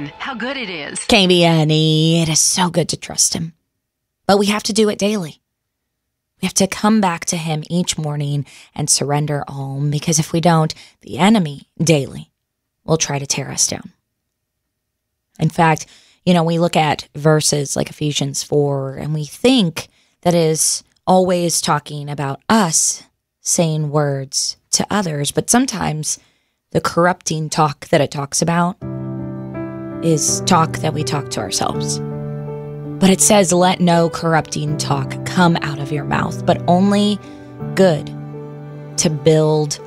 KBN, how good it is. KBNE, it is so good to trust him. But we have to do it daily. We have to come back to him each morning and surrender all, because if we don't, the enemy daily will try to tear us down. In fact, we look at verses like Ephesians 4, and we think that is always talking about us saying words to others, but sometimes the corrupting talk that it talks about is talk that we talk to ourselves. But it says, let no corrupting talk come out of your mouth, but only good to build